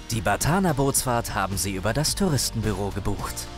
Die Batana Bootsfahrt haben Sie über das Touristenbüro gebucht.